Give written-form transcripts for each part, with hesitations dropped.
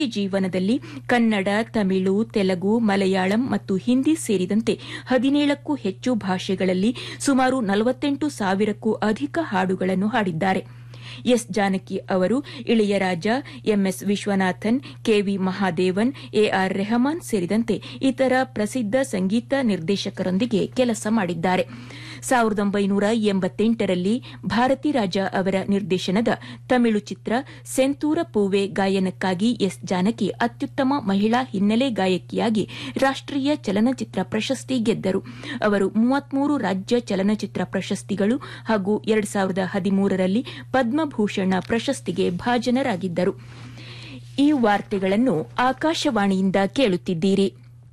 ಜೀವನದಲ್ಲಿ ಕನ್ನಡ, ತಮಿಳು, ತೆಲುಗು, ಮಲಯಾಳಂ ಮತ್ತು ಹಿಂದಿ ಸೇರಿದಂತೆ 17ಕ್ಕೂ ಹೆಚ್ಚು ಭಾಷೆಗಳಲ್ಲಿ ಸುಮಾರು 48,000ಕ್ಕೂ ಅಧಿಕ ಹಾಡುಗಳನ್ನು ಹಾಡಿದ್ದಾರೆ. ಎಸ್ ಜಾನಕಿ ಅವರು Ilaiyaraaja, MS Viswanathan, KV Mahadevan, AR Rahman ಸೇರಿದಂತೆ ಇತರ ಪ್ರಸಿದ್ಧ ಸಂಗೀತ ನಿರ್ದೇಶಕರೊಂದಿಗೆ ಕೆಲಸ ಮಾಡಿದ್ದಾರೆ. 1988ರಲ್ಲಿ ಭಾರತಿ ರಾಜ ಅವರ ನಿರ್ದೇಶನದ ತಮಿಳು ಚಿತ್ರ ಸೆಂತೂರ ಪೂವೆ ಗಾಯನಕ್ಕಾಗಿ ಎಸ್ ಜಾನಕಿ ಅತ್ಯುತ್ತಮ ಮಹಿಳಾ ಹಿನ್ನೆಲೆ ಗಾಯಕಿಯಾಗಿ ರಾಷ್ಟೀಯ ಚಲನಚಿತ್ರ ಪ್ರಶಸ್ತಿ ಗೆದ್ದರು. ಅವರು 33 ರಾಜ್ಯ ಚಲನಚಿತ್ರ ಪ್ರಶಸ್ತಿಗಳು ಹಾಗೂ 2013ರಲ್ಲಿ ಪದ್ಮಭೂಷಣ ಪ್ರಶಸ್ತಿಗೆ ಭಾಜನರಾಗಿದ್ದರು. ಈ ವಾರ್ತೆಗಳನ್ನು ಆಕಾಶವಾಣಿಯಿಂದ ಕೇಳುತ್ತಿದ್ದೀರಿ.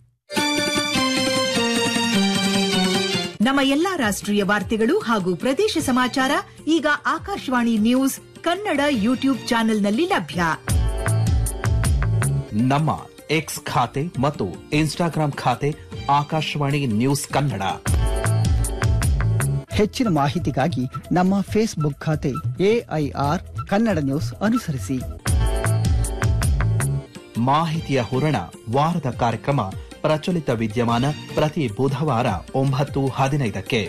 ನಮ್ಮ ಎಲ್ಲಾ ರಾಷ್ಟ್ರೀಯ ವಾರ್ತೆಗಳು ಹಾಗೂ ಪ್ರದೇಶ ಸಮಾಚಾರ ಈಗ ಆಕಾಶವಾಣಿ ನ್ಯೂಸ್ ಕನ್ನಡ ಯೂಟ್ಯೂಬ್ ಚಾನೆಲ್ನಲ್ಲಿ ಲಭ್ಯ. ನಮ್ಮ ಎಕ್ಸ್ ಖಾತೆ ಮತ್ತು ಇನ್ಸ್ಟಾಗ್ರಾಂ ಖಾತೆ ಆಕಾಶವಾಣಿ ನ್ಯೂಸ್ ಕನ್ನಡ. ಹೆಚ್ಚಿನ ಮಾಹಿತಿಗಾಗಿ ನಮ್ಮ ಫೇಸ್ಬುಕ್ ಖಾತೆ ಎಐಆರ್ ಕನ್ನಡ ನ್ಯೂಸ್ ಅನುಸರಿಸಿ. ಮಾಹಿತಿಯ ಹೂರಣ ವಾರದ ಕಾರ್ಯಕ್ರಮ ಪ್ರಚಲಿತ ವಿದ್ಯಮಾನ ಪ್ರತಿ ಬುಧವಾರ 9:15ಕ್ಕೆ.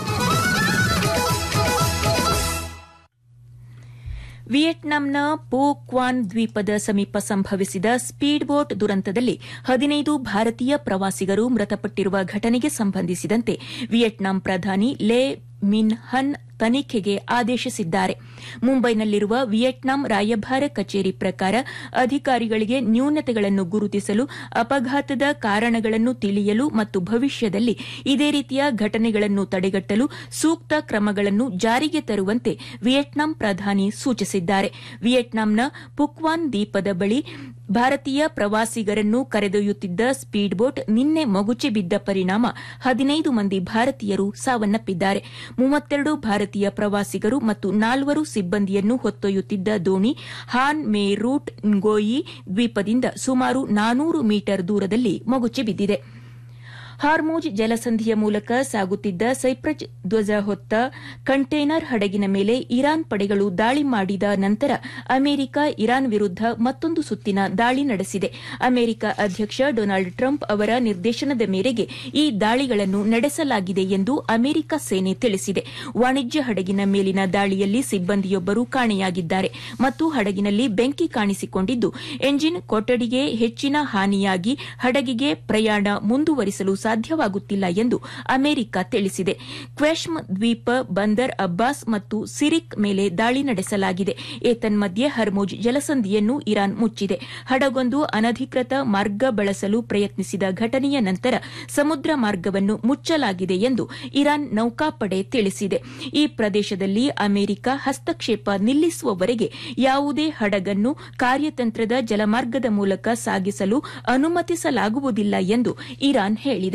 ವಿಯೆಟ್ನಾಂನ ಪೋ ಕ್ವಾನ್ ದ್ವೀಪದ ಸಮೀಪ ಸಂಭವಿಸಿದ ಸ್ಪೀಡ್ ಬೋಟ್ ದುರಂತದಲ್ಲಿ 15 ಭಾರತೀಯ ಪ್ರವಾಸಿಗರು ಮೃತಪಟ್ಟಿರುವ ಘಟನೆಗೆ ಸಂಬಂಧಿಸಿದಂತೆ ವಿಯೆಟ್ನಾಂ ಪ್ರಧಾನಿ ಲೇ ಮಿನ್ ಹನ್ ತನಿಖೆಗೆ ಆದೇಶಿಸಿದ್ದಾರೆ. ಮುಂಬೈನಲ್ಲಿರುವ ವಿಯೆಟ್ನಾಂ ರಾಯಭಾರ ಕಚೇರಿ ಪ್ರಕಾರ ಅಧಿಕಾರಿಗಳಿಗೆ ನ್ಯೂನತೆಗಳನ್ನು ಗುರುತಿಸಲು, ಅಪಘಾತದ ಕಾರಣಗಳನ್ನು ತಿಳಿಯಲು ಮತ್ತು ಭವಿಷ್ಯದಲ್ಲಿ ಇದೇ ರೀತಿಯ ಘಟನೆಗಳನ್ನು ತಡೆಗಟ್ಟಲು ಸೂಕ್ತ ಕ್ರಮಗಳನ್ನು ಜಾರಿಗೆ ತರುವಂತೆ ವಿಯೆಟ್ನಾಂ ಪ್ರಧಾನಿ ಸೂಚಿಸಿದ್ದಾರೆ. ವಿಯೆಟ್ನಾಂನ ಪುಕ್ವಾನ್ ದ್ವೀಪದ ಬಳಿ ಭಾರತೀಯ ಪ್ರವಾಸಿಗರನ್ನು ಕರೆದೊಯ್ಯುತ್ತಿದ್ದ ಸ್ಪೀಡ್ ಬೋಟ್ ನಿನ್ನೆ ಮಗುಚಿ ಬಿದ್ದ ಪರಿಣಾಮ 15 ಮಂದಿ ಭಾರತೀಯರು ಸಾವನ್ನಪ್ಪಿದ್ದಾರೆ. 32 ಭಾರತೀಯ ಪ್ರವಾಸಿಗರು ಮತ್ತು 4 ಸಿಬ್ಬಂದಿಯನ್ನು ಹೊತ್ತೊಯ್ಯುತ್ತಿದ್ದ ದೋಣಿ ಹಾನ್ ಮೇ ರೂಟ್ ನ್ಗೋಯಿ ದ್ವೀಪದಿಂದ ಸುಮಾರು 400 ಮೀಟರ್ ದೂರದಲ್ಲಿ ಮಗುಚಿ ಬಿದ್ದಿದೆ. ಹಾರ್ಮುಜ್ ಜಲಸಂಧಿಯ ಮೂಲಕ ಸಾಗುತ್ತಿದ್ದ ಸೈಪ್ರಸ್ ಧ್ವಜ ಹೊತ್ತ ಕಂಟೇನರ್ ಹಡಗಿನ ಮೇಲೆ ಇರಾನ್ ಪಡೆಗಳು ದಾಳಿ ಮಾಡಿದ ನಂತರ ಅಮೆರಿಕ ಇರಾನ್ ವಿರುದ್ಧ ಮತ್ತೊಂದು ಸುತ್ತಿನ ದಾಳಿ ನಡೆಸಿದೆ. ಅಮೆರಿಕ ಅಧ್ಯಕ್ಷ ಡೊನಾಲ್ಡ್ ಟ್ರಂಪ್ ಅವರ ನಿರ್ದೇಶನದ ಮೇರೆಗೆ ಈ ದಾಳಿಗಳನ್ನು ನಡೆಸಲಾಗಿದೆ ಎಂದು ಅಮೆರಿಕ ಸೇನೆ ತಿಳಿಸಿದೆ. ವಾಣಿಜ್ಯ ಹಡಗಿನ ಮೇಲಿನ ದಾಳಿಯಲ್ಲಿ ಸಿಬ್ಬಂದಿಯೊಬ್ಬರು ಕಾಣೆಯಾಗಿದ್ದಾರೆ ಮತ್ತು ಹಡಗಿನಲ್ಲಿ ಬೆಂಕಿ ಕಾಣಿಸಿಕೊಂಡಿದ್ದು ಎಂಜಿನ್ ಕೊಠಡಿಗೆ ಹೆಚ್ಚಿನ ಹಾನಿಯಾಗಿ ಹಡಗಿಗೆ ಪ್ರಯಾಣ ಮುಂದುವರಿಸಲು ಸಾಧ್ಯವಾಗುತ್ತಿಲ್ಲ ಎಂದು ಅಮೆರಿಕ ತಿಳಿಸಿದೆ. ಕ್ವೆಶ್ಮ್ ದ್ವೀಪ, ಬಂದರ್ ಅಬ್ಬಾಸ್ ಮತ್ತು ಸಿರಿಕ್ ಮೇಲೆ ದಾಳಿ ನಡೆಸಲಾಗಿದೆ. ಏತನ್ಮಧ್ಯೆ ಹರ್ಮುಜ್ ಜಲಸಂಧಿಯನ್ನು ಇರಾನ್ ಮುಚ್ಚಿದೆ. ಹಡಗೊಂದು ಅನಧಿಕೃತ ಮಾರ್ಗ ಬಳಸಲು ಪ್ರಯತ್ನಿಸಿದ ಘಟನೆಯ ನಂತರ ಸಮುದ್ರ ಮಾರ್ಗವನ್ನು ಮುಚ್ಚಲಾಗಿದೆ ಎಂದು ಇರಾನ್ ನೌಕಾಪಡೆ ತಿಳಿಸಿದೆ. ಈ ಪ್ರದೇಶದಲ್ಲಿ ಅಮೆರಿಕ ಹಸ್ತಕ್ಷೇಪ ನಿಲ್ಲಿಸುವವರೆಗೆ ಯಾವುದೇ ಹಡಗನ್ನು ಕಾರ್ಯತಂತ್ರದ ಜಲಮಾರ್ಗದ ಮೂಲಕ ಸಾಗಿಸಲು ಅನುಮತಿಸಲಾಗುವುದಿಲ್ಲ ಎಂದು ಇರಾನ್ ಹೇಳಿದೆ.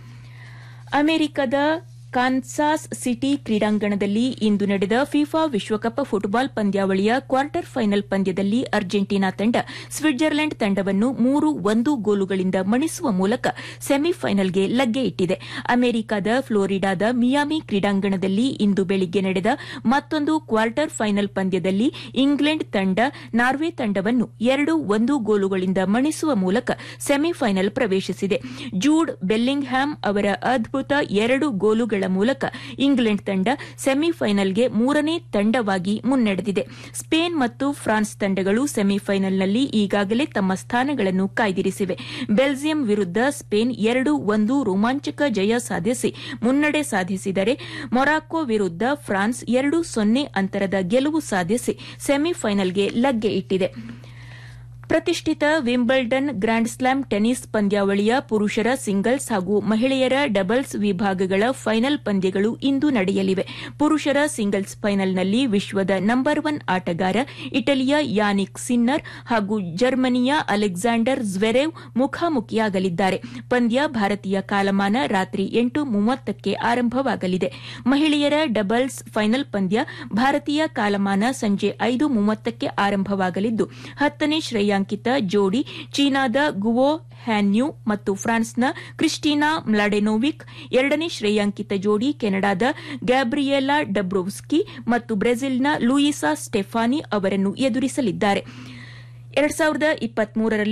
ಅಮೆರಿಕದ ಕಾನ್ಸಾಸ್ ಸಿಟಿ ಕ್ರೀಡಾಂಗಣದಲ್ಲಿ ಇಂದು ನಡೆದ ಫಿಫಾ ವಿಶ್ವಕಪ್ ಫುಟ್ಬಾಲ್ ಪಂದ್ಯಾವಳಿಯ ಕ್ವಾರ್ಟರ್ ಫೈನಲ್ ಪಂದ್ಯದಲ್ಲಿ ಅರ್ಜೆಂಟೀನಾ ತಂಡ ಸ್ವಿಟ್ಜರ್ಲೆಂಡ್ ತಂಡವನ್ನು 3-1 ಗೋಲುಗಳಿಂದ ಮಣಿಸುವ ಮೂಲಕ ಸೆಮಿಫೈನಲ್ಗೆ ಲಗ್ಗೆ ಇಟ್ಟಿದೆ. ಅಮೆರಿಕದ ಫ್ಲೋರಿಡಾದ ಮಿಯಾಮಿ ಕ್ರೀಡಾಂಗಣದಲ್ಲಿ ಇಂದು ಬೆಳಿಗ್ಗೆ ನಡೆದ ಮತ್ತೊಂದು ಕ್ವಾರ್ಟರ್ ಫೈನಲ್ ಪಂದ್ಯದಲ್ಲಿ ಇಂಗ್ಲೆಂಡ್ ತಂಡ ನಾರ್ವೆ ತಂಡವನ್ನು 2-1 ಗೋಲುಗಳಿಂದ ಮಣಿಸುವ ಮೂಲಕ ಸೆಮಿಫೈನಲ್ ಪ್ರವೇಶಿಸಿದೆ. ಜೂಡ್ ಬೆಲ್ಲಿಂಗ್ಹ್ಯಾಮ್ ಅವರ ಅದ್ಭುತ 2 ಗೋಲುಗಳ ಮೂಲಕ ಇಂಗ್ಲೆಂಡ್ ತಂಡ ಸೆಮಿಫೈನಲ್ಗೆ 3ನೇ ತಂಡವಾಗಿ ಮುನ್ನಡೆದಿದೆ. ಸ್ಪೇನ್ ಮತ್ತು ಫ್ರಾನ್ಸ್ ತಂಡಗಳು ಸೆಮಿಫೈನಲ್ನಲ್ಲಿ ಈಗಾಗಲೇ ತಮ್ಮ ಸ್ಥಾನಗಳನ್ನು ಕಾಯ್ದಿರಿಸಿವೆ. ಬೆಲ್ಜಿಯಂ ವಿರುದ್ಧ ಸ್ಪೇನ್ 2-1 ರೋಮಾಂಚಕ ಜಯ ಸಾಧಿಸಿ ಮುನ್ನಡೆ ಸಾಧಿಸಿದರೆ ಮೊರಾಕೊ ವಿರುದ್ಧ ಫ್ರಾನ್ಸ್ 2-0 ಅಂತರದ ಗೆಲುವು ಸಾಧಿಸಿ ಸೆಮಿಫೈನಲ್ಗೆ ಲಗ್ಗೆ ಇಟ್ಟಿದೆ. ಪ್ರತಿಷ್ಠಿತ ವಿಂಬಲ್ಡನ್ ಗ್ರ್ಯಾಂಡ್ ಸ್ಲಾಮ್ ಟೆನಿಸ್ ಪಂದ್ಯಾವಳಿಯ ಪುರುಷರ ಸಿಂಗಲ್ಸ್ ಹಾಗೂ ಮಹಿಳೆಯರ ಡಬಲ್ಸ್ ವಿಭಾಗಗಳ ಫೈನಲ್ ಪಂದ್ಯಗಳು ಇಂದು ನಡೆಯಲಿವೆ. ಪುರುಷರ ಸಿಂಗಲ್ಸ್ ಫೈನಲ್ನಲ್ಲಿ ವಿಶ್ವದ ನಂಬರ್ 1 ಆಟಗಾರ ಇಟಲಿಯ ಯಾನಿಕ್ ಸಿನ್ನರ್ ಹಾಗೂ ಜರ್ಮನಿಯ ಅಲೆಕ್ಸಾಂಡರ್ ಜ್ವೆರೆವ್ ಮುಖಾಮುಖಿಯಾಗಲಿದ್ದಾರೆ. ಪಂದ್ಯ ಭಾರತೀಯ ಕಾಲಮಾನ ರಾತ್ರಿ 8:30ಕ್ಕೆ ಆರಂಭವಾಗಲಿದೆ. ಮಹಿಳೆಯರ ಡಬಲ್ಸ್ ಫೈನಲ್ ಪಂದ್ಯ ಭಾರತೀಯ ಕಾಲಮಾನ ಸಂಜೆ 5:30ಕ್ಕೆ ಆರಂಭವಾಗಲಿದ್ದು 10ನೇ ಶ್ರೇಯಾಂಕಿತ ಜೋಡಿ ಚೀನಾದ ಗುವೋ ಹ್ಯಾನ್ಯು ಮತ್ತು ಫ್ರಾನ್ಸ್ನ ಕ್ರಿಸ್ಟಿನಾ ಮ್ಲಾಡೆನೋವಿಕ್, 2ನೇ ಶ್ರೇಯಾಂಕಿತ ಜೋಡಿ ಕೆನಡಾದ ಗ್ಯಾಬ್ರಿಯೆಲಾ ಡಬ್ರೋವ್ಸ್ಕಿ ಮತ್ತು ಬ್ರೆಜಿಲ್ನ ಲೂಯಿಸಾ ಸ್ಟೆಫಾನಿ ಅವರನ್ನು ಎದುರಿಸಲಿದ್ದಾರೆ. 2023ರಲ್ಲಿ